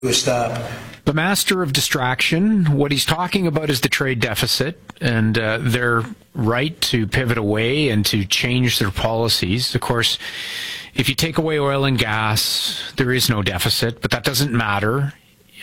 Stop. The master of distraction. What he's talking about is the trade deficit and their right to pivot away and to change their policies. Of course, if you take away oil and gas, there is no deficit, but that doesn't matter.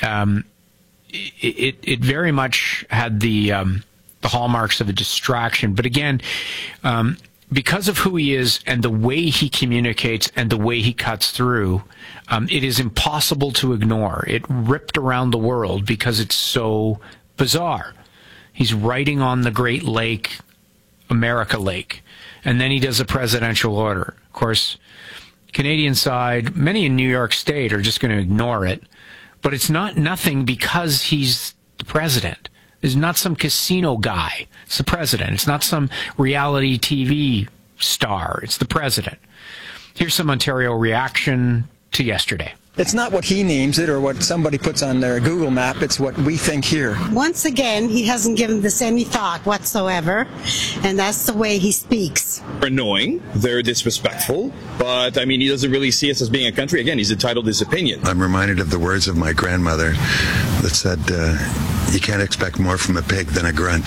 It very much had the hallmarks of a distraction. But again, because of who he is and the way he communicates and the way he cuts through, it is impossible to ignore. It ripped around the world because it's so bizarre. He's writing on the Great Lake, America Lake, and then he does a presidential order. Of course, Canadian side, many in New York State are just going to ignore it, but it's not nothing because he's the president. It's not some casino guy. It's the president. It's not some reality TV star. It's the president. Here's some Ontario reaction to yesterday. It's not what he names it or what somebody puts on their Google map. It's what we think here. Once again, he hasn't given this any thought whatsoever, and that's the way he speaks. Annoying, very disrespectful, but I mean, he doesn't really see us as being a country. Again, he's entitled to his opinion. I'm reminded of the words of my grandmother that said, you can't expect more from a pig than a grunt.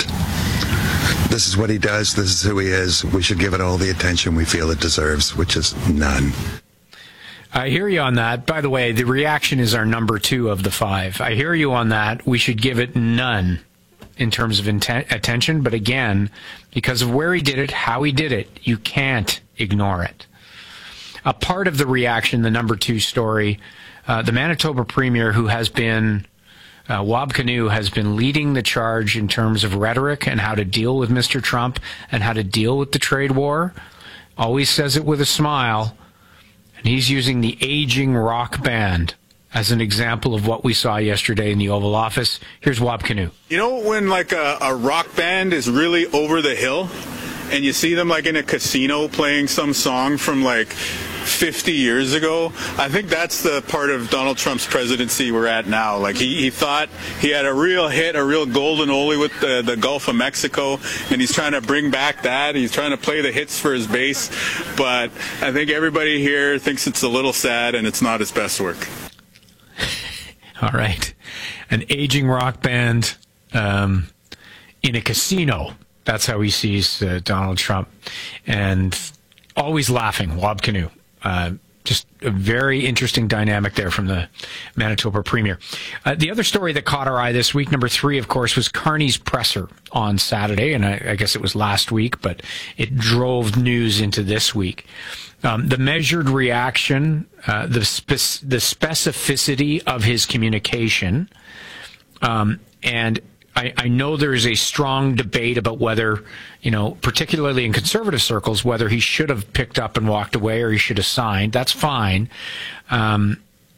This is what he does. This is who he is. We should give it all the attention we feel it deserves, which is none. I hear you on that. By the way, the reaction is our number 2 of the 5. I hear you on that. We should give it none in terms of attention. But again, because of where he did it, how he did it, you can't ignore it. A part of the reaction, the number 2 story, the Manitoba Premier, who has been Wab Kinew, has been leading the charge in terms of rhetoric and how to deal with Mr. Trump and how to deal with the trade war. Always says it with a smile. And he's using the aging rock band as an example of what we saw yesterday in the Oval Office. Here's Wab Kinew. You know when like a rock band is really over the hill and you see them like in a casino playing some song from like 50 years ago? I think that's the part of Donald Trump's presidency we're at now. Like he thought he had a real hit, a real golden oldie with the Gulf of Mexico, and he's trying to bring back that. He's trying to play the hits for his base, but I think everybody here thinks it's a little sad and it's not his best work. All right. An aging rock band in a casino. That's how he sees Donald Trump. And always laughing, Wab Kinew. Just a very interesting dynamic there from the Manitoba Premier. The other story that caught our eye this week, number 3, of course, was Carney's presser on Saturday, and I guess it was last week, but it drove news into this week. The measured reaction, the specificity of his communication, and I know there is a strong debate about whether, particularly in conservative circles, whether he should have picked up and walked away or he should have signed. That's fine. I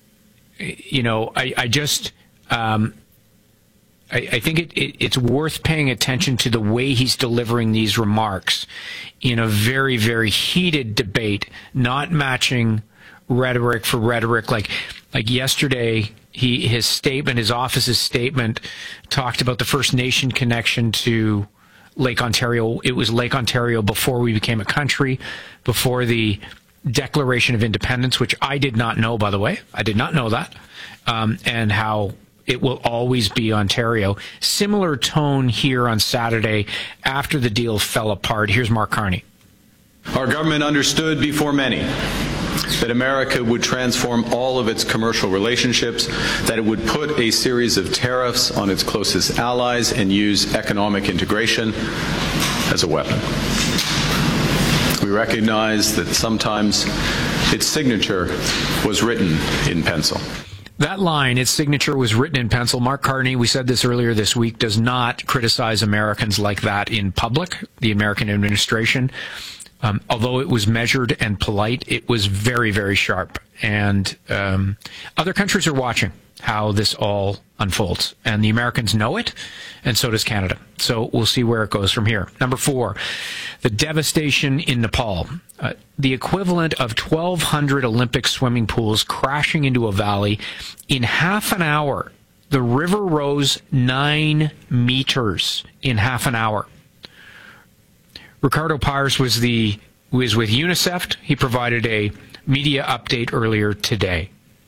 think it's worth paying attention to the way he's delivering these remarks in a very, very heated debate, not matching rhetoric for rhetoric. Like yesterday, his office's statement talked about the First Nation connection to Lake Ontario. It was Lake Ontario before we became a country, before the Declaration of Independence, which I did not know, by the way. I did not know that. And how it will always be Ontario. Similar tone here on Saturday after the deal fell apart. Here's Mark Carney. Our government understood before many that America would transform all of its commercial relationships, that it would put a series of tariffs on its closest allies and use economic integration as a weapon. We recognize that sometimes its signature was written in pencil. That line, its signature was written in pencil. Mark Carney, we said this earlier this week, does not criticize Americans like that in public, the American administration. Although it was measured and polite, it was very, very sharp. And other countries are watching how this all unfolds. And the Americans know it, and so does Canada. So we'll see where it goes from here. Number 4, the devastation in Nepal. The equivalent of 1,200 Olympic swimming pools crashing into a valley. In half an hour, the river rose 9 meters in half an hour. Ricardo Pires was with UNICEF. He provided a media update earlier today.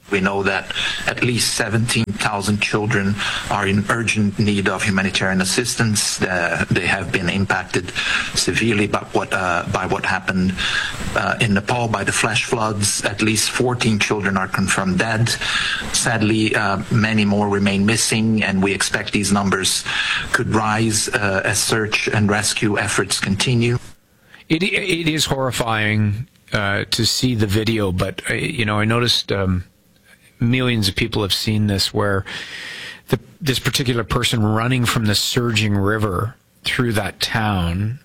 We know that at least 17,000 children are in urgent need of humanitarian assistance. They have been impacted severely by what happened in Nepal, by the flash floods. At least 14 children are confirmed dead. Sadly, many more remain missing, and we expect these numbers could rise as search and rescue efforts continue. It is horrifying to see the video, but I noticed millions of people have seen this, where this particular person running from the surging river through that town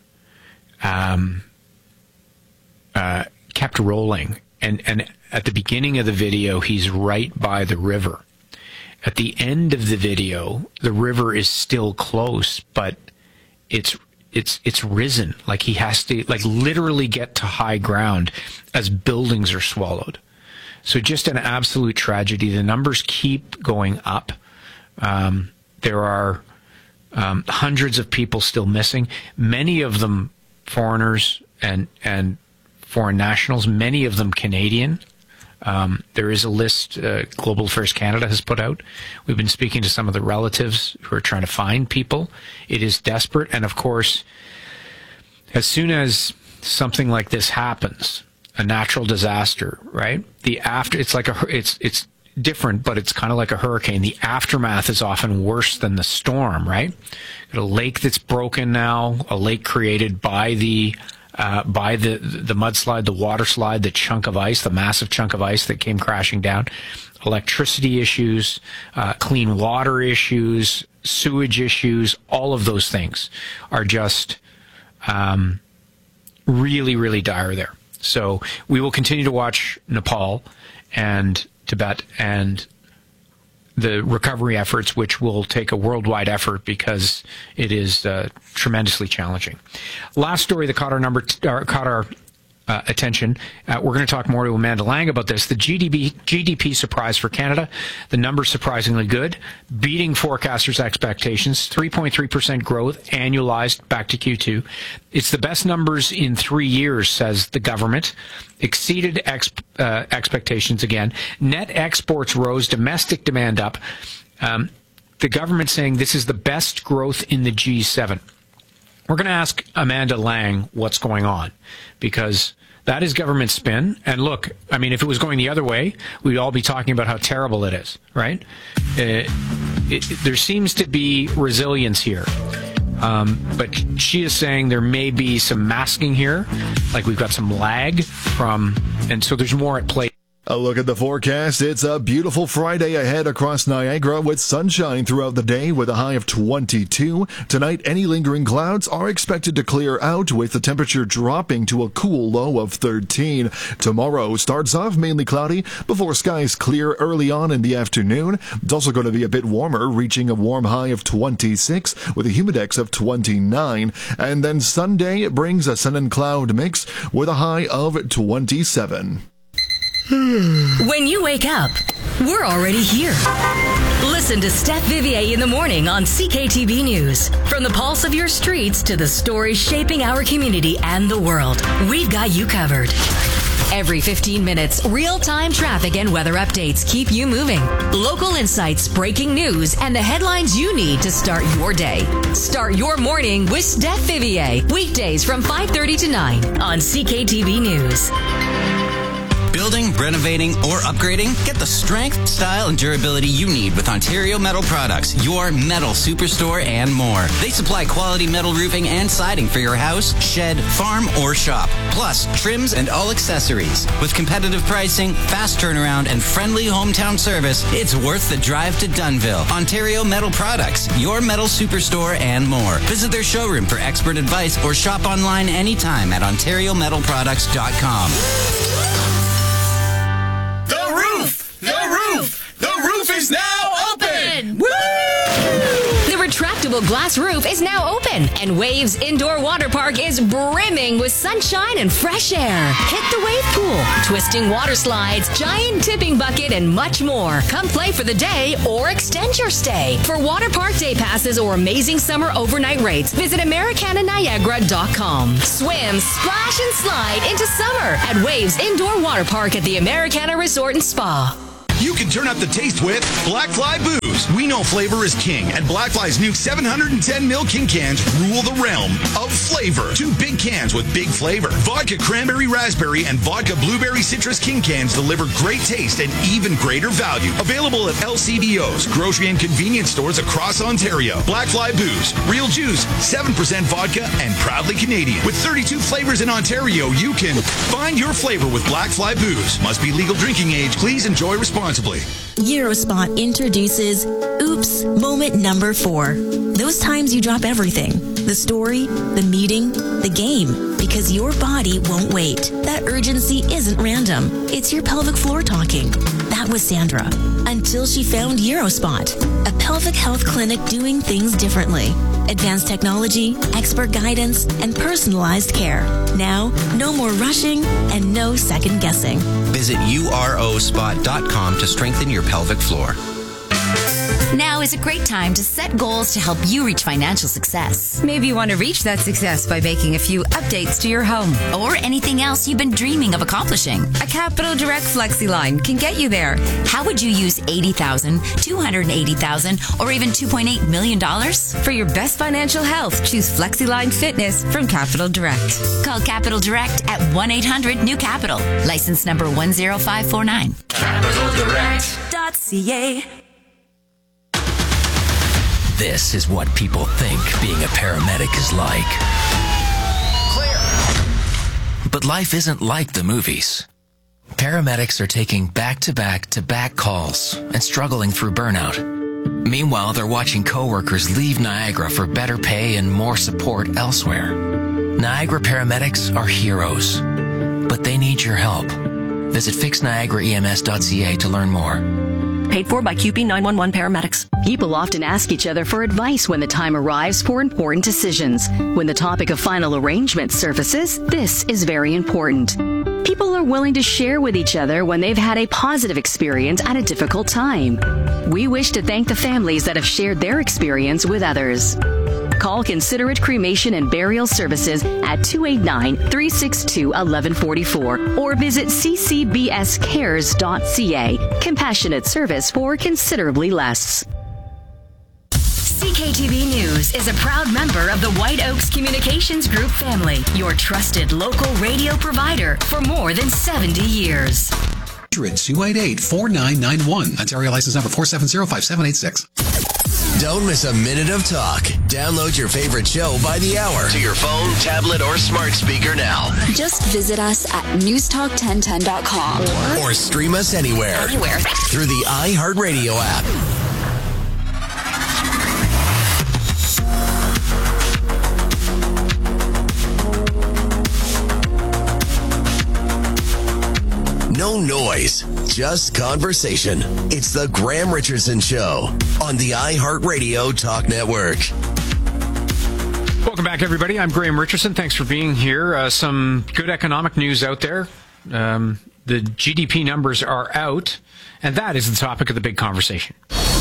kept rolling, and at the beginning of the video he's right by the river. At the end of the video, the river is still close, but it's risen. Like, he has to literally get to high ground as buildings are swallowed. So just an absolute tragedy. The numbers keep going up. There are hundreds of people still missing, many of them foreigners and foreign nationals, many of them Canadian. There is a list Global Affairs Canada has put out. We've been speaking to some of the relatives who are trying to find people. It is desperate. And of course, as soon as something like this happens, a natural disaster, right? It's different, but it's kind of like a hurricane. The aftermath is often worse than the storm, right? Got a lake that's broken now, a lake created by the mudslide, the water slide, the chunk of ice, the massive chunk of ice that came crashing down, electricity issues, clean water issues, sewage issues. All of those things are just really, really dire there. So we will continue to watch Nepal and Tibet and the recovery efforts, which will take a worldwide effort because it is tremendously challenging. Last story that caught our attention. We're going to talk more to Amanda Lang about this. The GDP surprise for Canada. The numbers surprisingly good, beating forecasters' expectations. 3.3% growth annualized back to Q2. It's the best numbers in 3 years, says the government. Exceeded expectations again. Net exports rose, domestic demand up. The government saying this is the best growth in the G7. We're going to ask Amanda Lang what's going on, because that is government spin. And look, I mean, if it was going the other way, we'd all be talking about how terrible it is, right? There seems to be resilience here. But she is saying there may be some masking here, like we've got some lag and so there's more at play. A look at the forecast. It's a beautiful Friday ahead across Niagara with sunshine throughout the day with a high of 22. Tonight, any lingering clouds are expected to clear out with the temperature dropping to a cool low of 13. Tomorrow starts off mainly cloudy before skies clear early on in the afternoon. It's also going to be a bit warmer, reaching a warm high of 26 with a humidex of 29. And then Sunday brings a sun and cloud mix with a high of 27. When you wake up, we're already here. Listen to Steph Vivier in the morning on CKTV News. From the pulse of your streets to the stories shaping our community and the world, we've got you covered. Every 15 minutes, real-time traffic and weather updates keep you moving. Local insights, breaking news, and the headlines you need to start your day. Start your morning with Steph Vivier. Weekdays from 5:30 to 9 on CKTV News. Building, renovating, or upgrading? Get the strength, style, and durability you need with Ontario Metal Products, your metal superstore and more. They supply quality metal roofing and siding for your house, shed, farm, or shop. Plus, trims and all accessories. With competitive pricing, fast turnaround, and friendly hometown service, it's worth the drive to Dunnville. Ontario Metal Products, your metal superstore and more. Visit their showroom for expert advice or shop online anytime at OntarioMetalProducts.com. The roof is now open! Woo! The retractable glass roof is now open, and Waves Indoor Water Park is brimming with sunshine and fresh air. Hit the wave pool, twisting water slides, giant tipping bucket, and much more. Come play for the day or extend your stay. For water park day passes or amazing summer overnight rates, visit AmericanaNiagara.com. Swim, splash, and slide into summer at Waves Indoor Water Park at the Americana Resort and Spa. You can turn up the taste with Black Fly Booze. We know flavor is king, and Black Fly's new 710 ml King cans rule the realm of flavor. 2 big cans with big flavor. Vodka Cranberry Raspberry and Vodka Blueberry Citrus King cans deliver great taste and even greater value. Available at LCBOs, grocery and convenience stores across Ontario. Black Fly Booze. Real juice, 7% vodka, and proudly Canadian. With 32 flavors in Ontario, you can find your flavor with Black Fly Booze. Must be legal drinking age. Please enjoy responsibly. Eurospot introduces Oops Moment Number 4. Those times you drop everything. The story, the meeting, the game. Because your body won't wait. That urgency isn't random. It's your pelvic floor talking. That was Sandra. Until she found Eurospot, a pelvic health clinic doing things differently. Advanced technology, expert guidance, and personalized care. Now, no more rushing and no second guessing. Visit urospot.com to strengthen your pelvic floor. Now is a great time to set goals to help you reach financial success. Maybe you want to reach that success by making a few updates to your home or anything else you've been dreaming of accomplishing. A Capital Direct FlexiLine can get you there. How would you use $80,000, $280,000, or even $2.8 million? For your best financial health, choose FlexiLine Fitness from Capital Direct. Call Capital Direct at 1-800-NEW-CAPITAL. License number 10549. CapitalDirect.ca. This is what people think being a paramedic is like. Clear. But life isn't like the movies. Paramedics are taking back-to-back-to-back calls and struggling through burnout. Meanwhile, they're watching coworkers leave Niagara for better pay and more support elsewhere. Niagara paramedics are heroes, but they need your help. Visit fixniagaraems.ca to learn more. Paid for by QP 911 paramedics. People often ask each other for advice when the time arrives for important decisions. When the topic of final arrangement surfaces, this is very important. People are willing to share with each other when they've had a positive experience at a difficult time. We wish to thank the families that have shared their experience with others. Call Considerate Cremation and Burial Services at 289-362-1144 or visit ccbscares.ca. Compassionate service for considerably less. CKTV News is a proud member of the White Oaks Communications Group family, your trusted local radio provider for more than 70 years. 288-4991. Ontario license number 4705786. Don't miss a minute of talk. Download your favorite show by the hour to your phone, tablet, or smart speaker now. Just visit us at newstalk1010.com. Or stream us anywhere through the iHeartRadio app. No noise, just conversation. It's the Graham Richardson Show on the iHeartRadio Talk Network. Welcome back, everybody. I'm Graham Richardson. Thanks for being here. Some good economic news out there. The GDP numbers are out, and that is the topic of the big conversation.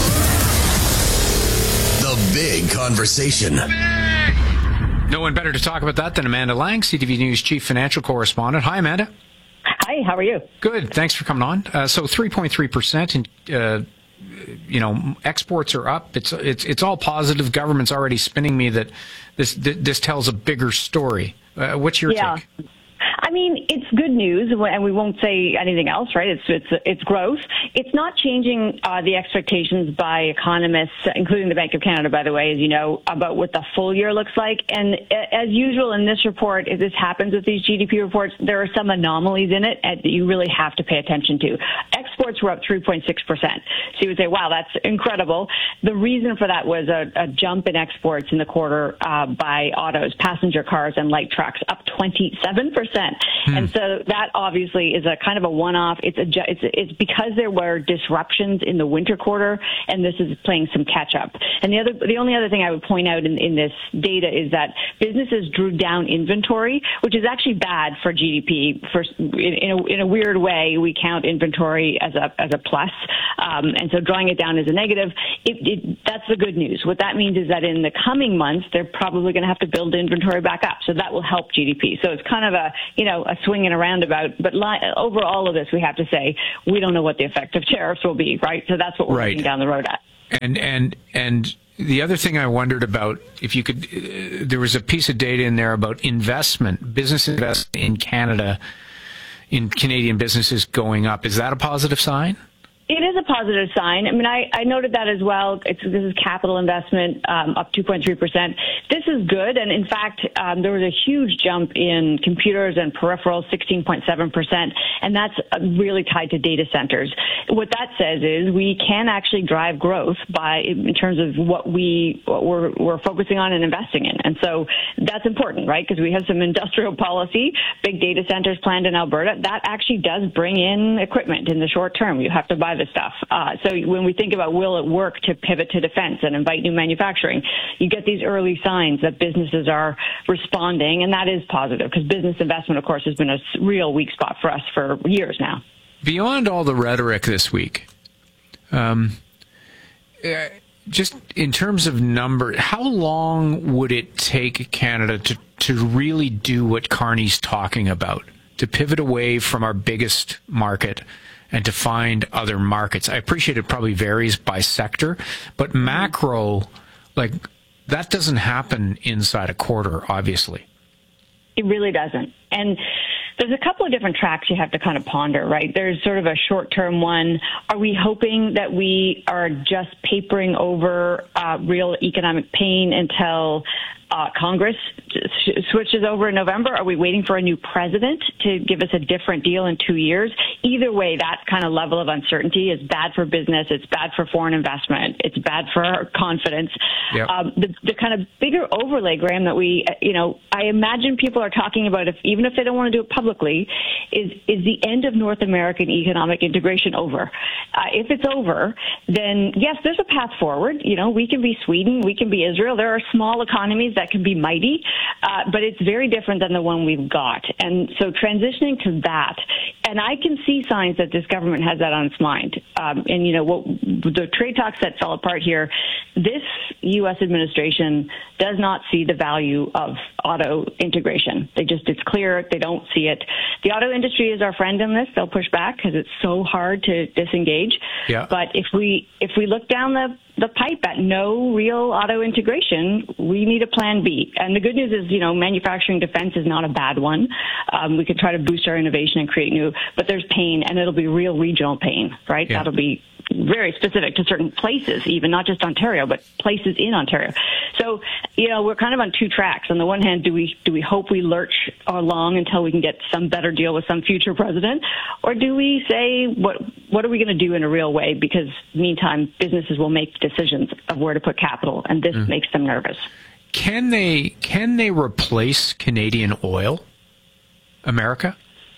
The big conversation. No one better to talk about that than Amanda Lang, CTV News Chief Financial Correspondent. Hi, Amanda. Hi, how are you? Good. Thanks for coming on. So 3.3%, and exports are up. It's all positive. Government's already spinning me that this tells a bigger story. What's your take? I mean, it's good news, and we won't say anything else, right? It's growth. It's not changing the expectations by economists, including the Bank of Canada, by the way, as you know, about what the full year looks like. And as usual in this report, if this happens with these GDP reports, there are some anomalies in it that you really have to pay attention to. Exports were up 3.6%. So you would say, wow, that's incredible. The reason for that was a jump in exports in the quarter by autos, passenger cars, and light trucks, up 27%. And so that obviously is a kind of a one-off. It's because there were disruptions in the winter quarter, and this is playing some catch-up. And the only other thing I would point out in this data is that businesses drew down inventory, which is actually bad for GDP. In a weird way, we count inventory as a plus, and so drawing it down as a negative. That's the good news. What that means is that in the coming months, they're probably going to have to build inventory back up, so that will help GDP. So it's kind of a a swing and a roundabout. But over all of this, we have to say we don't know what the effect of tariffs will be, right? So that's what we're looking down the road at. And the other thing I wondered about, if you could, there was a piece of data in there about business investment in Canada, in Canadian businesses going up. Is that a positive sign? It is a positive sign. I mean, I noted that as well. This is capital investment up 2.3%. This is good. And in fact, there was a huge jump in computers and peripherals, 16.7%. And that's really tied to data centers. What that says is we can actually drive growth in terms of what we're focusing on and investing in. And so that's important, right? Because we have some industrial policy, big data centers planned in Alberta. That actually does bring in equipment in the short term. You have to buy the stuff. So when we think about will it work to pivot to defense and invite new manufacturing, you get these early signs that businesses are responding, and that is positive because business investment, of course, has been a real weak spot for us for years now. Beyond all the rhetoric this week, just in terms of number, how long would it take Canada to really do what Carney's talking about, to pivot away from our biggest market and to find other markets? I appreciate it probably varies by sector, but macro, like, that doesn't happen inside a quarter, obviously. It really doesn't. And there's a couple of different tracks you have to kind of ponder, right? There's sort of a short-term one. Are we hoping that we are just papering over real economic pain until Congress switches over in November? Are we waiting for a new president to give us a different deal in 2 years? Either way, that kind of level of uncertainty is bad for business. It's bad for foreign investment. It's bad for our confidence. Yep. The kind of bigger overlay, Graham, that I imagine people are talking about, even if they don't want to do it publicly, is the end of North American economic integration over? If it's over, then yes, there's a path forward. We can be Sweden, we can be Israel. There are small economies that can be mighty, but it's very different than the one we've got. And so transitioning to that, and I can see signs that this government has that on its mind. What the trade talks that fell apart here, this U.S. administration does not see the value of auto integration. It's clear they don't see it. The auto industry is our friend in this. They'll push back because it's so hard to disengage. Yeah. But if we look down the pipe at no real auto integration, we need a plan B. And the good news is, manufacturing defense is not a bad one. We could try to boost our innovation and create new, but there's pain, and it'll be real regional pain, right? Yeah. That'll be very specific to certain places, even not just Ontario, but places in Ontario. So, we're kind of on two tracks. On the one hand, do we hope we lurch along until we can get some better deal with some future president? Or do we say, what are we going to do in a real way? Because meantime, businesses will make decisions of where to put capital, and this makes them nervous. Can they replace Canadian oil, America?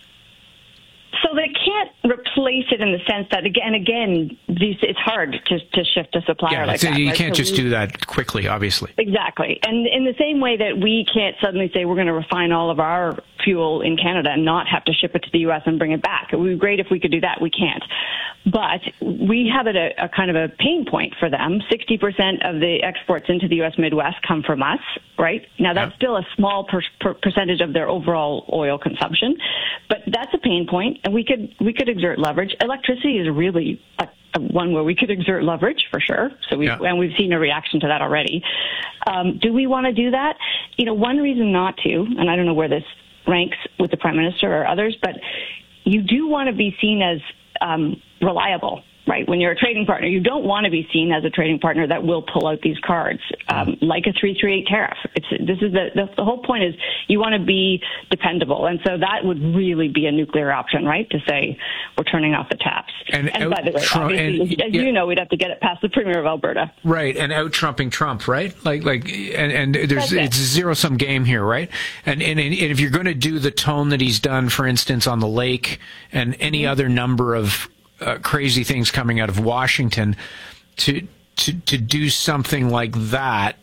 So they can't replace it in the sense that, again, it's hard to shift a supplier like that. You can't just do that quickly, obviously. Exactly. And in the same way that we can't suddenly say we're going to refine all of our fuel in Canada and not have to ship it to the U.S. and bring it back. It would be great if we could do that. We can't. But we have it a kind of a pain point for them. 60% of the exports into the U.S. Midwest come from us, right? Now, that's still a small percentage of their overall oil consumption, but that's a pain point, and we could exert leverage. Electricity is really one where we could exert leverage for sure. So and we've seen a reaction to that already. Do we want to do that? One reason not to, and I don't know where this ranks with the Prime Minister or others, but you do want to be seen as reliable, right? When you're a trading partner, you don't want to be seen as a trading partner that will pull out these cards, like a 338 tariff. The whole point is you want to be dependable. And so that would really be a nuclear option, right? To say we're turning off the taps. And by the way, obviously, as you know, we'd have to get it past the Premier of Alberta. Right. And out-trumping Trump, right? And it's a zero-sum game here, right? And if you're going to do the tone that he's done, for instance, on the lake and any other number of crazy things coming out of Washington, to do something like that,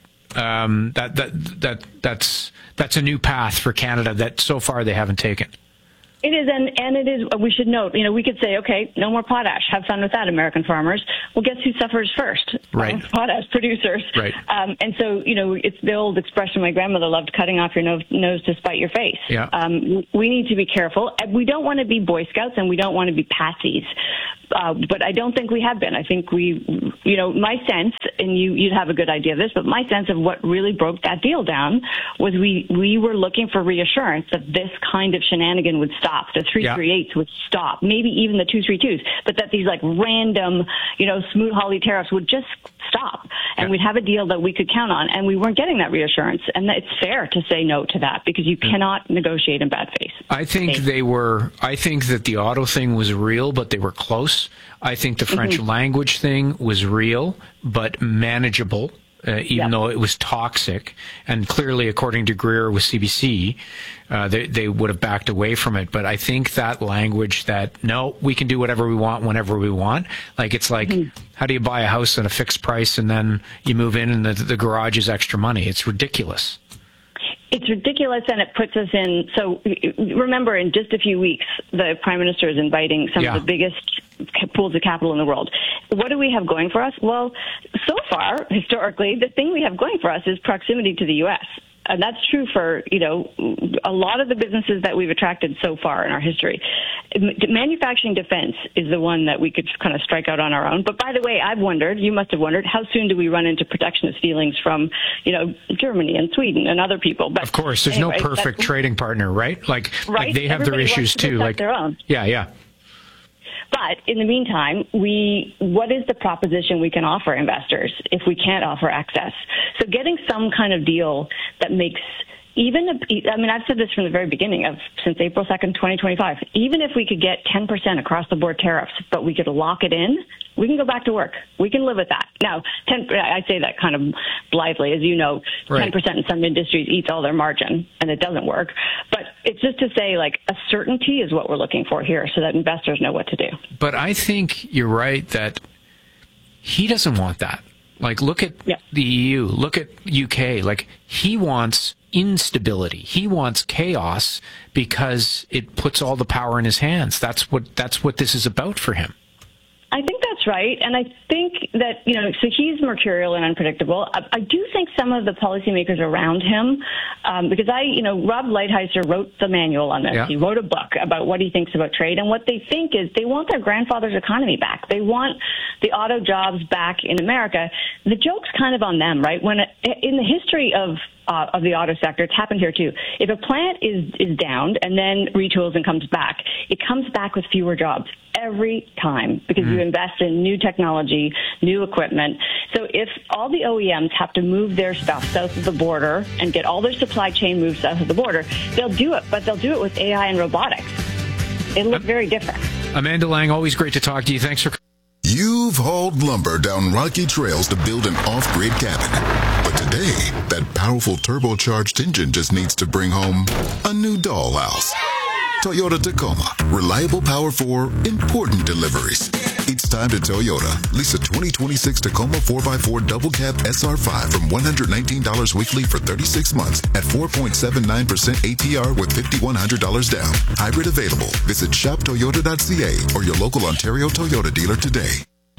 that's a new path for Canada that so far they haven't taken. It is, and it is. We should note, we could say, okay, no more potash. Have fun with that, American farmers. Well, guess who suffers first? Right. Potash producers. Right. And so, it's the old expression my grandmother loved: cutting off your nose to spite your face. Yeah. We need to be careful. We don't want to be Boy Scouts, and we don't want to be patsies. But I don't think we have been. I think my sense, and you'd have a good idea of this, but my sense of what really broke that deal down was we were looking for reassurance that this kind of shenanigan would stop. The 338s would stop, maybe even the 232s, but that these random, Smoot-Hawley tariffs would just stop, and we'd have a deal that we could count on, and we weren't getting that reassurance. And it's fair to say no to that because you cannot negotiate in bad faith. I think that the auto thing was real, but they were close. I think the French language thing was real, but manageable. Even though it was toxic, and clearly, according to Greer with CBC, they would have backed away from it. But I think that language that, no, we can do whatever we want whenever we want, it's like, how do you buy a house at a fixed price and then you move in and the garage is extra money? It's ridiculous. It's ridiculous, and it puts us in. So remember, in just a few weeks, the Prime Minister is inviting some of the biggest pools of capital in the world. What do we have going for us? Well, so far, historically, the thing we have going for us is proximity to the U.S. And that's true for, a lot of the businesses that we've attracted so far in our history. Manufacturing defense is the one that we could kind of strike out on our own. But by the way, you must have wondered, how soon do we run into protectionist feelings from, Germany and Sweden and other people? But of course, there's no perfect trading partner, right? Like they have their issues too. Their own. Yeah. But in the meantime, what is the proposition we can offer investors if we can't offer access? So getting some kind of deal that makes I've said this from the very beginning since April 2nd, 2025, even if we could get 10% across the board tariffs, but we could lock it in, we can go back to work. We can live with that. Now, I say that kind of blithely, as you know, 10% in some industries eats all their margin, and it doesn't work. But it's just to say, a certainty is what we're looking for here so that investors know what to do. But I think you're right that he doesn't want that. Look at the EU, look at UK. He wants instability. He wants chaos because it puts all the power in his hands. That's what this is about for him. I think that's right. And I think that, so he's mercurial and unpredictable. I do think some of the policymakers around him, because Rob Lighthizer wrote the manual on this. Yeah. He wrote a book about what he thinks about trade. And what they think is they want their grandfather's economy back. They want the auto jobs back in America. The joke's kind of on them, right? In the history of the auto sector, it's happened here too. If a plant is downed and then retools and comes back, it comes back with fewer jobs every time because you invest in new technology, new equipment. So if all the OEMs have to move their stuff south of the border and get all their supply chain moved south of the border, they'll do it, but they'll do it with AI and robotics. It'll look very different. Amanda Lang, always great to talk to you. Thanks for... You've hauled lumber down rocky trails to build an off-grid cabin. But today, that powerful turbocharged engine just needs to bring home a new dollhouse. Toyota Tacoma. Reliable power for important deliveries. It's time to Toyota. Lease a 2026 Tacoma 4x4 double cab SR5 from $119 weekly for 36 months at 4.79% APR with $5,100 down. Hybrid available. Visit shoptoyota.ca or your local Ontario Toyota dealer today.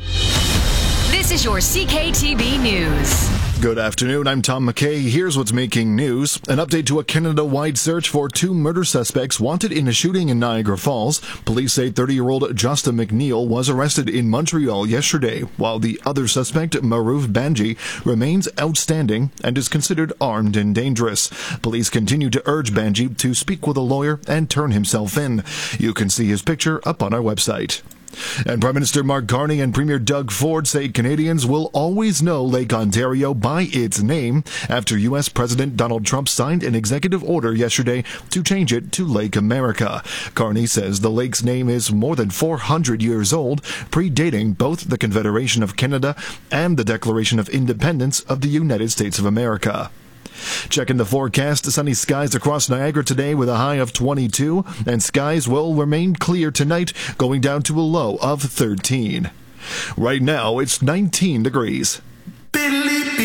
This is your CKTB News. Good afternoon, I'm Tom McKay. Here's what's making news. An update to a Canada-wide search for 2 murder suspects wanted in a shooting in Niagara Falls. Police say 30-year-old Justin McNeil was arrested in Montreal yesterday, while the other suspect, Maruf Banji, remains outstanding and is considered armed and dangerous. Police continue to urge Banji to speak with a lawyer and turn himself in. You can see his picture up on our website. And Prime Minister Mark Carney and Premier Doug Ford say Canadians will always know Lake Ontario by its name after U.S. President Donald Trump signed an executive order yesterday to change it to Lake America. Carney says the lake's name is more than 400 years old, predating both the Confederation of Canada and the Declaration of Independence of the United States of America. Checking the forecast, sunny skies across Niagara today with a high of 22, and skies will remain clear tonight, going down to a low of 13. Right now, it's 19 degrees. People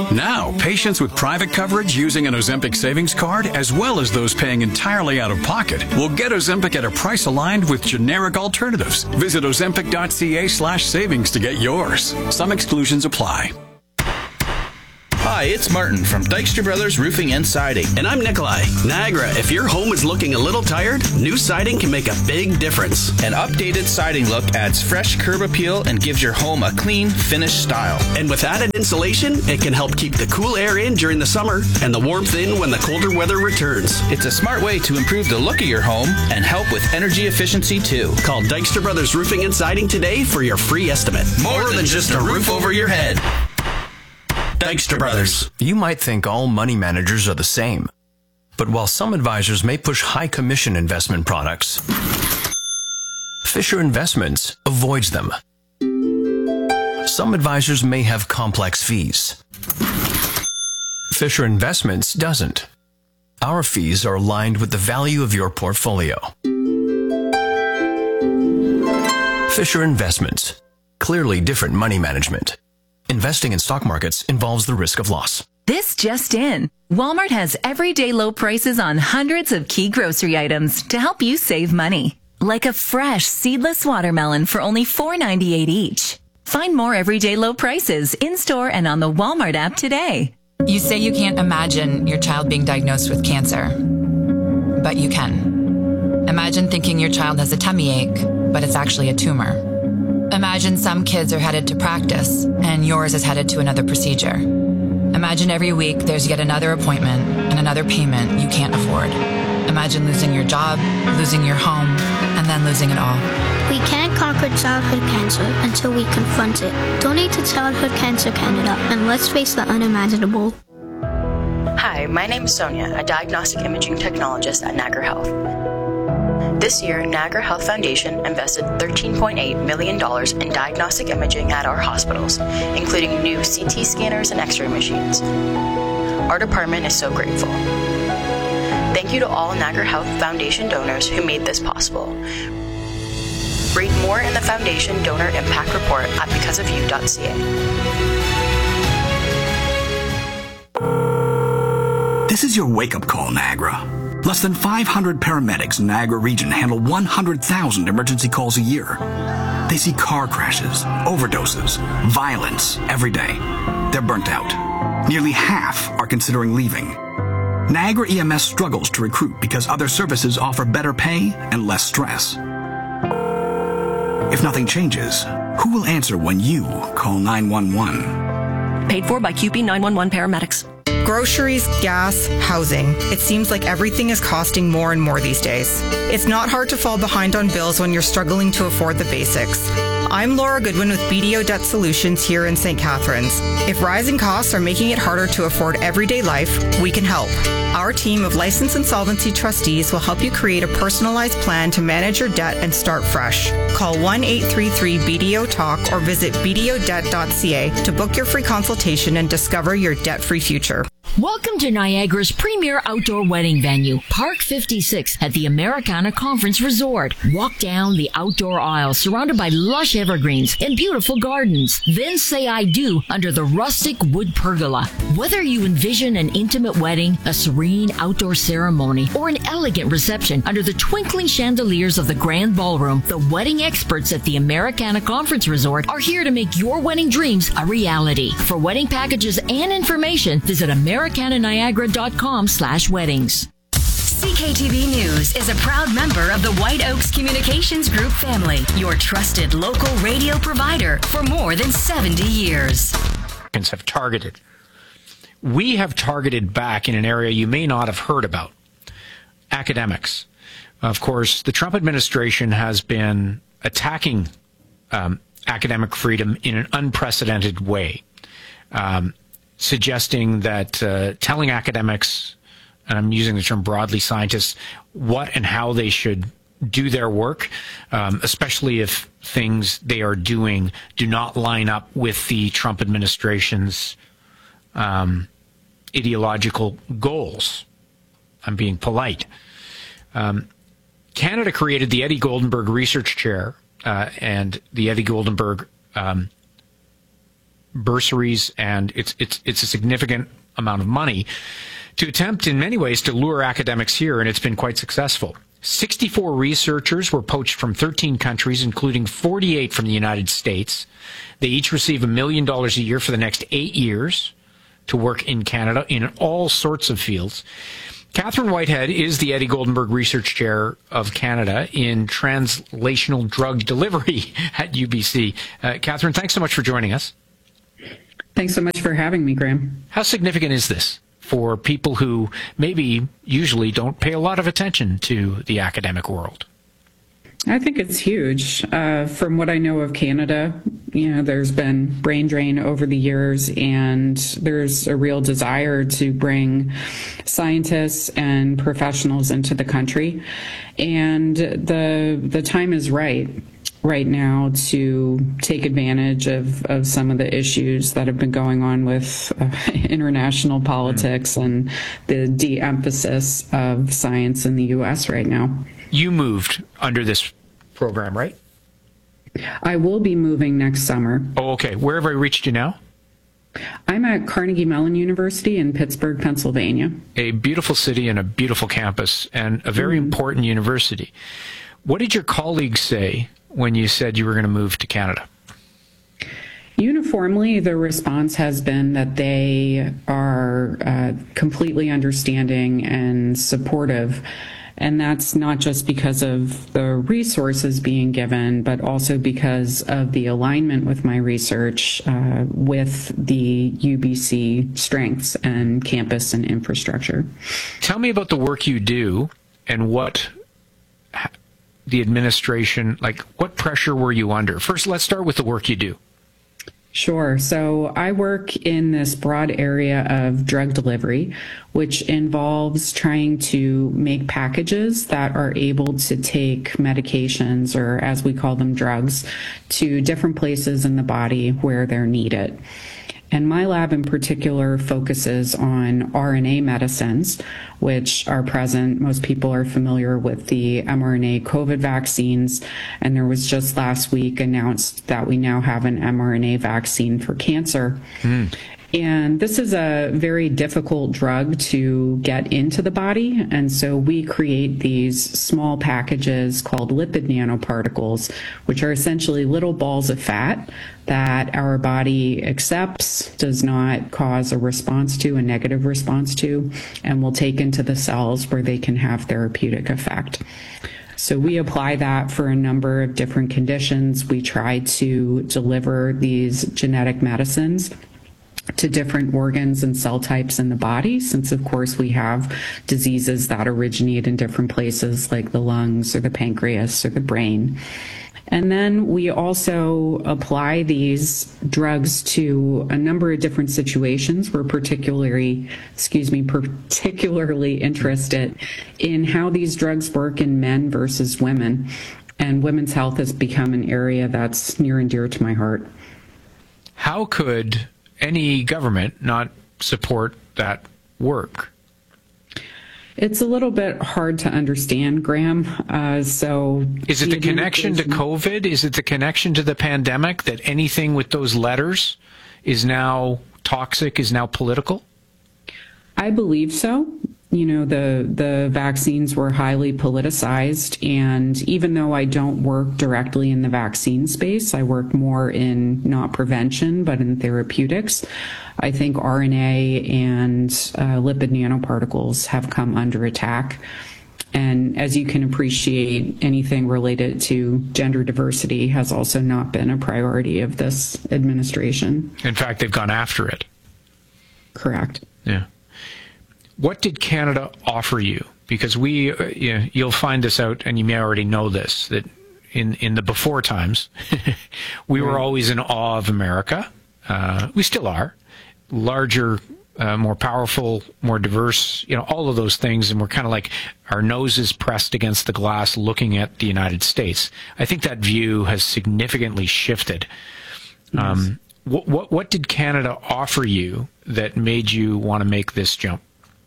Now, patients with private coverage using an Ozempic savings card, as well as those paying entirely out of pocket, will get Ozempic at a price aligned with generic alternatives. Visit ozempic.ca/savings to get yours. Some exclusions apply. Hi, it's Martin from Dykstra Brothers Roofing and Siding. And I'm Nikolai. Niagara, if your home is looking a little tired, new siding can make a big difference. An updated siding look adds fresh curb appeal and gives your home a clean, finished style. And with added insulation, it can help keep the cool air in during the summer and the warmth in when the colder weather returns. It's a smart way to improve the look of your home and help with energy efficiency too. Call Dykstra Brothers Roofing and Siding today for your free estimate. More than just a roof over your head. Dykstra Brothers. You might think all money managers are the same. But while some advisors may push high commission investment products, Fisher Investments avoids them. Some advisors may have complex fees. Fisher Investments doesn't. Our fees are aligned with the value of your portfolio. Fisher Investments. Clearly different money management. Investing in stock markets involves the risk of loss. This just in. Walmart has everyday low prices on hundreds of key grocery items to help you save money. Like a fresh seedless watermelon for only $4.98 each. Find more everyday low prices in-store and on the Walmart app today. You say you can't imagine your child being diagnosed with cancer, but you can. Imagine thinking your child has a tummy ache, but it's actually a tumor. Imagine some kids are headed to practice and yours is headed to another procedure. Imagine every week there's yet another appointment and another payment you can't afford. Imagine losing your job, losing your home, and then losing it all. We can't conquer childhood cancer until we confront it. Donate to Childhood Cancer Canada and let's face the unimaginable. Hi, my name is Sonia, a diagnostic imaging technologist at Niagara Health. This year, Niagara Health Foundation invested $13.8 million in diagnostic imaging at our hospitals, including new CT scanners and X-ray machines. Our department is so grateful. Thank you to all Niagara Health Foundation donors who made this possible. Read more in the Foundation Donor Impact Report at becauseofyou.ca. This is your wake-up call, Niagara. Less than 500 paramedics in the Niagara region handle 100,000 emergency calls a year. They see car crashes, overdoses, violence every day. They're burnt out. Nearly half are considering leaving. Niagara EMS struggles to recruit because other services offer better pay and less stress. If nothing changes, who will answer when you call 911? Paid for by QP 911 paramedics. Groceries, gas, housing. It seems like everything is costing more and more these days. It's not hard to fall behind on bills when you're struggling to afford the basics. I'm Laura Goodwin with BDO Debt Solutions here in St. Catharines. If rising costs are making it harder to afford everyday life, we can help. Our team of licensed insolvency trustees will help you create a personalized plan to manage your debt and start fresh. Call 1-833-BDO-TALK or visit bdodebt.ca to book your free consultation and discover your debt-free future. Welcome to Niagara's premier outdoor wedding venue, Park 56 at the Americana Conference Resort. Walk down the outdoor aisle surrounded by lush evergreens and beautiful gardens. Then say I do under the rustic wood pergola. Whether you envision an intimate wedding, a serene outdoor ceremony, or an elegant reception under the twinkling chandeliers of the grand ballroom, the wedding experts at the Americana Conference Resort are here to make your wedding dreams a reality. For wedding packages and information, visit americananiagara.com/weddings. CKTV News is a proud member of the White Oaks Communications Group family, your trusted local radio provider for more than 70 years. Have targeted. We have targeted back in an area you may not have heard about. Academics. Of course, the Trump administration has been attacking academic freedom in an unprecedented way. Suggesting that telling academics, and I'm using the term broadly, scientists, what and how they should do their work, especially if things they are doing do not line up with the Trump administration's ideological goals. I'm being polite. Canada created the Eddie Goldenberg Research Chair and the Eddie Goldenberg bursaries, and it's a significant amount of money to attempt in many ways to lure academics here, and it's been quite successful. 64 researchers were poached from 13 countries, including 48 from the United States. They each receive $1 million a year for the next 8 years to work in Canada in all sorts of fields. Catherine Whitehead is the Eddie Goldenberg Research Chair of Canada in Translational Drug Delivery at UBC. Catherine, thanks so much for joining us. Thanks so much for having me, Graham. How significant is this for people who maybe usually don't pay a lot of attention to the academic world? I think it's huge. From what I know of Canada, there's been brain drain over the years, and there's a real desire to bring scientists and professionals into the country. And the time is right now to take advantage of some of the issues that have been going on with international politics and the de-emphasis of science in the U.S. right now. You moved under this program, right? I will be moving next summer. Oh, okay. Where have I reached you now? I'm at Carnegie Mellon University in Pittsburgh, Pennsylvania. A beautiful city and a beautiful campus and a very important university. What did your colleagues say when you said you were going to move to Canada? Uniformly, the response has been that they are completely understanding and supportive. And that's not just because of the resources being given, but also because of the alignment with my research with the UBC strengths and campus and infrastructure. Tell me about the work you do and what the administration, what pressure were you under? First, let's start with the work you do. Sure. So I work in this broad area of drug delivery, which involves trying to make packages that are able to take medications, or as we call them, drugs, to different places in the body where they're needed. And my lab in particular focuses on RNA medicines, which are present. Most people are familiar with the mRNA COVID vaccines. And there was just last week announced that we now have an mRNA vaccine for cancer. And this is a very difficult drug to get into the body. And so we create these small packages called lipid nanoparticles, which are essentially little balls of fat that our body accepts, does not cause a response to, a negative response to, and will take into the cells where they can have therapeutic effect. So we apply that for a number of different conditions. We try to deliver these genetic medicines to different organs and cell types in the body, since of course we have diseases that originate in different places like the lungs or the pancreas or the brain. And then we also apply these drugs to a number of different situations. We're particularly interested in how these drugs work in men versus women. And women's health has become an area that's near and dear to my heart. How could any government not support that work? It's a little bit hard to understand, Graham. So, is it the connection to COVID? Is it the connection to the pandemic that anything with those letters is now toxic, is now political? I believe so. The vaccines were highly politicized, and even though I don't work directly in the vaccine space, I work more in not prevention, but in therapeutics. I think RNA and lipid nanoparticles have come under attack. And as you can appreciate, anything related to gender diversity has also not been a priority of this administration. In fact, they've gone after it. Correct. Yeah. What did Canada offer you? Because you'll find this out, and you may already know this, that in the before times, we were always in awe of America. We still are. Larger, more powerful, more diverse, all of those things. And we're kind of like our noses pressed against the glass looking at the United States. I think that view has significantly shifted. Yes. What did Canada offer you that made you want to make this jump?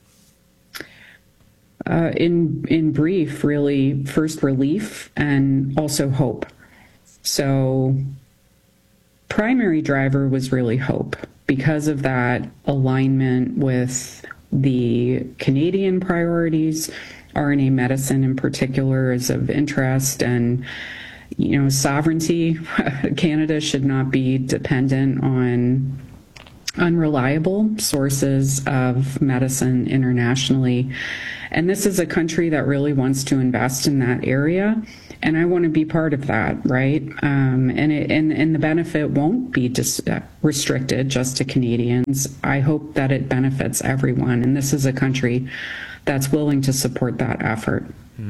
In brief, really, first relief and also hope. So primary driver was really hope. Because of that alignment with the Canadian priorities, RNA medicine in particular is of interest, and sovereignty. Canada should not be dependent on unreliable sources of medicine internationally. And this is a country that really wants to invest in that area. And I want to be part of that, right? And the benefit won't be just restricted just to Canadians. I hope that it benefits everyone. And this is a country that's willing to support that effort.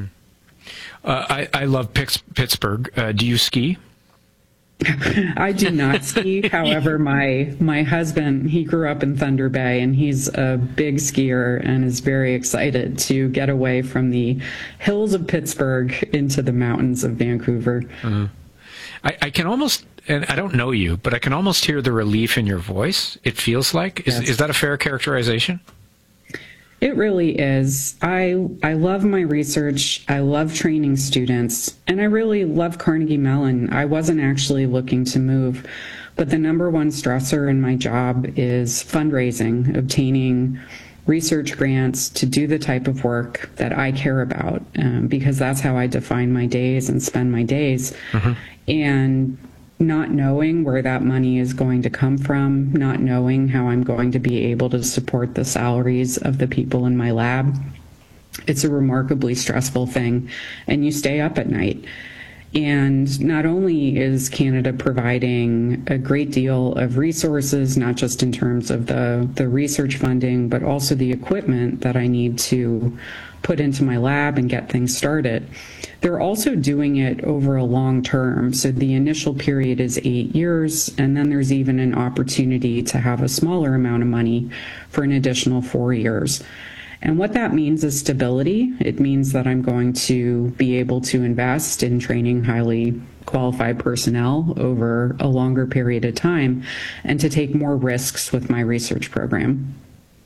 I love Pittsburgh. Do you ski? I do not ski. However, my husband, he grew up in Thunder Bay, and he's a big skier and is very excited to get away from the hills of Pittsburgh into the mountains of Vancouver. I can almost, and I don't know you, but I can almost hear the relief in your voice, it feels like. Is that a fair characterization? It really is. I love my research. I love training students, and I really love Carnegie Mellon. I wasn't actually looking to move, but the number one stressor in my job is fundraising, obtaining research grants to do the type of work that I care about, because that's how I define my days and spend my days. And not knowing where that money is going to come from, not knowing how I'm going to be able to support the salaries of the people in my lab, it's a remarkably stressful thing, and you stay up at night. And not only is Canada providing a great deal of resources, not just in terms of the research funding, but also the equipment that I need to put into my lab and get things started. They're also doing it over a long term. So the initial period is 8 years, and then there's even an opportunity to have a smaller amount of money for an additional 4 years. And what that means is stability. It means that I'm going to be able to invest in training highly qualified personnel over a longer period of time and to take more risks with my research program.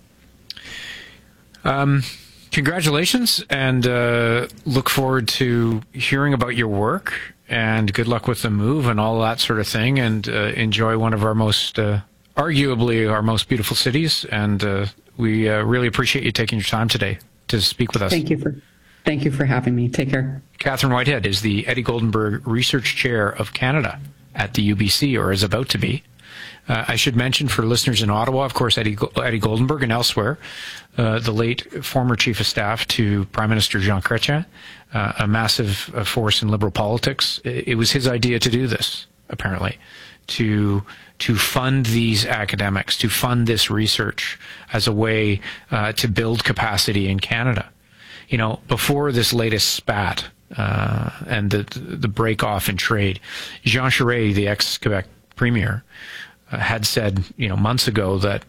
Congratulations, and look forward to hearing about your work, and good luck with the move and all that sort of thing, and enjoy one of our most, arguably our most beautiful cities, and we really appreciate you taking your time today to speak with us. Thank you for having me. Take care. Catherine Whitehead is the Eddie Goldenberg Research Chair of Canada at the UBC, or is about to be. I should mention for listeners in Ottawa, of course, Eddie Goldenberg, and elsewhere, the late former Chief of Staff to Prime Minister Jean Chrétien, a massive force in Liberal politics. It was his idea to do this, apparently, to fund these academics, to fund this research as a way to build capacity in Canada. Before this latest spat and the break-off in trade, Jean Charest, the ex-Quebec Premier, had said, months ago that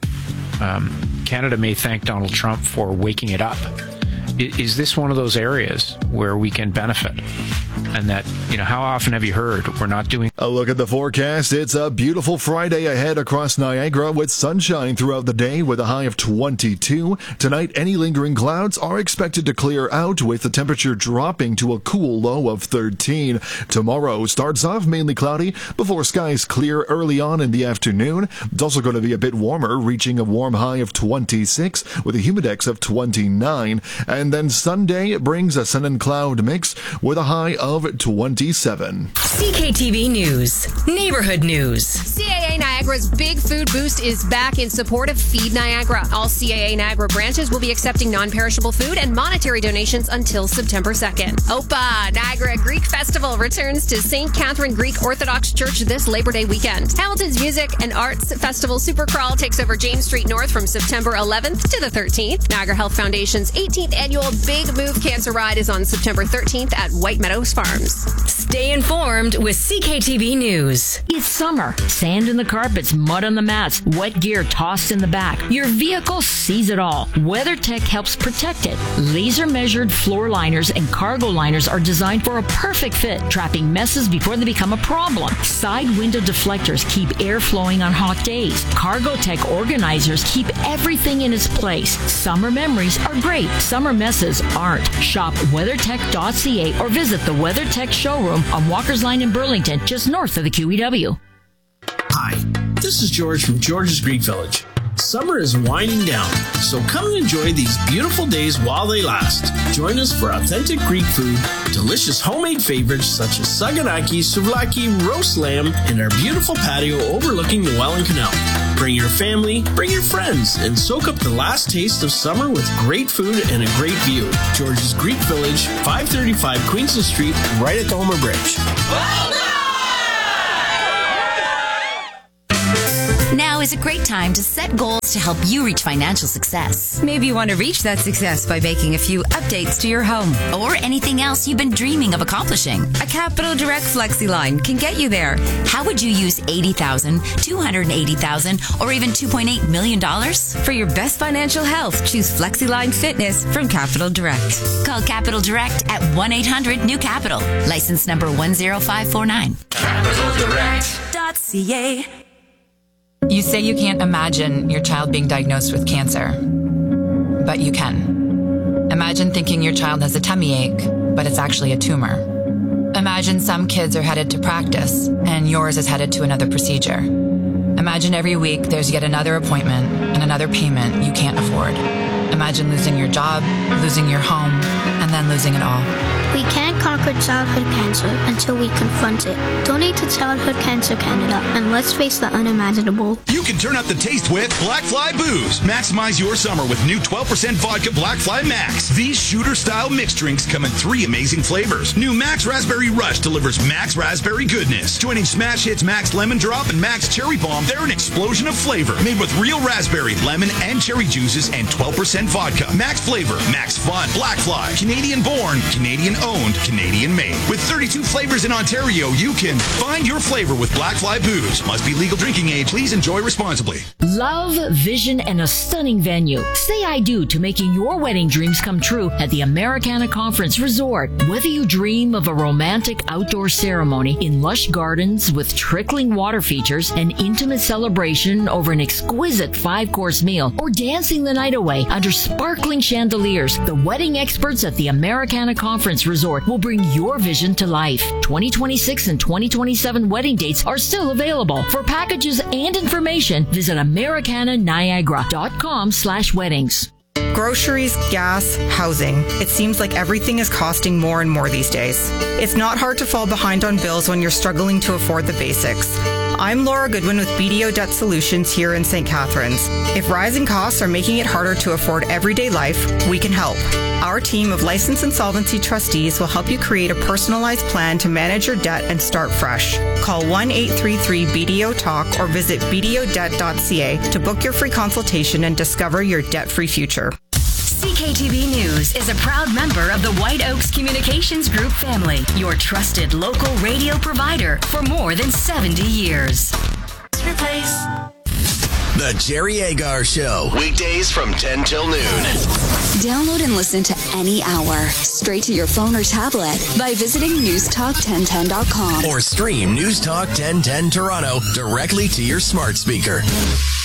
Canada may thank Donald Trump for waking it up. Is this one of those areas where we can benefit? And that, how often have you heard we're not doing... A look at the forecast. It's a beautiful Friday ahead across Niagara with sunshine throughout the day with a high of 22. Tonight, any lingering clouds are expected to clear out with the temperature dropping to a cool low of 13. Tomorrow starts off mainly cloudy before skies clear early on in the afternoon. It's also going to be a bit warmer, reaching a warm high of 26 with a humidex of 29. And then Sunday brings a sun and cloud mix with a high of 27. CKTV News. Neighborhood News. CAA Niagara's Big Food Boost is back in support of Feed Niagara. All CAA Niagara branches will be accepting non-perishable food and monetary donations until September 2nd. OPA, Niagara Greek Festival, returns to St. Catherine Greek Orthodox Church this Labor Day weekend. Hamilton's Music and Arts Festival Supercrawl takes over James Street North from September 11th to the 13th. Niagara Health Foundation's 18th annual Big Move Cancer Ride is on September 13th at White Meadows Farms. Stay informed with CKTV News. It's summer. Sand in the carpets, mud on the mats, wet gear tossed in the back. Your vehicle sees it all. WeatherTech helps protect it. Laser-measured floor liners and cargo liners are designed for a perfect fit, trapping messes before they become a problem. Side window deflectors keep air flowing on hot days. CargoTech organizers keep everything in its place. Summer memories are great. Summer messes aren't. Shop WeatherTech.ca or visit the WeatherTech showroom on Walker's Line in Burlington, just north of the QEW. this is George from George's Greek Village. Summer is winding down, so come and enjoy these beautiful days while they last. Join us for authentic Greek food, delicious homemade favorites such as saganaki, souvlaki, roast lamb, and our beautiful patio overlooking the Welland Canal. Bring your family, bring your friends, and soak up the last taste of summer with great food and a great view. George's Greek Village, 535 Queenston Street, right at the Homer Bridge. Now is a great time to set goals to help you reach financial success. Maybe you want to reach that success by making a few updates to your home. Or anything else you've been dreaming of accomplishing. A Capital Direct Flexi line can get you there. How would you use $80,000, $280,000, or even $2.8 million? For your best financial health, choose FlexiLine Fitness from Capital Direct. Call Capital Direct at 1-800-NEW-CAPITAL. License number 10549. CapitalDirect.ca. You say you can't imagine your child being diagnosed with cancer, but you can. Imagine thinking your child has a tummy ache, but it's actually a tumor. Imagine some kids are headed to practice, and yours is headed to another procedure. Imagine every week there's yet another appointment and another payment you can't afford. Imagine losing your job, losing your home, and then losing it all. We can't conquer childhood cancer until we confront it. Donate to Childhood Cancer Canada and let's face the unimaginable. You can turn up the taste with Black Fly Booze. Maximize your summer with new 12% vodka Black Fly Max. These shooter-style mixed drinks come in 3 amazing flavors. New Max Raspberry Rush delivers Max Raspberry goodness. Joining Smash Hits Max Lemon Drop and Max Cherry Bomb, they're an explosion of flavor. Made with real raspberry, lemon, and cherry juices and 12% vodka. Max Flavor, Max Fun, Black Fly, Canadian born, Canadian owned, Canadian made. With 32 flavors in Ontario, you can find your flavor with Black Fly Booze. Must be legal drinking age. Please enjoy responsibly. Love, vision, and a stunning venue. Say I do to making your wedding dreams come true at the Americana Conference Resort. Whether you dream of a romantic outdoor ceremony in lush gardens with trickling water features, an intimate celebration over an exquisite 5-course meal, or dancing the night away under sparkling chandeliers, the wedding experts at the Americana Conference Resort will bring your vision to life. 2026 and 2027 wedding dates are still available. For packages and information, visit americananiagara.com/weddings. Groceries, gas, housing. It seems like everything is costing more and more these days. It's not hard to fall behind on bills when you're struggling to afford the basics. I'm Laura Goodwin with BDO Debt Solutions here in St. Catharines. If rising costs are making it harder to afford everyday life, we can help. Our team of licensed insolvency trustees will help you create a personalized plan to manage your debt and start fresh. Call 1-833-BDO-TALK or visit bdodebt.ca to book your free consultation and discover your debt-free future. CKTB News is a proud member of the White Oaks Communications Group family, your trusted local radio provider for more than 70 years. The Jerry Agar Show. Weekdays from 10 till noon. Download and listen to any hour straight to your phone or tablet by visiting newstalk1010.com. Or stream News Talk 1010 Toronto directly to your smart speaker.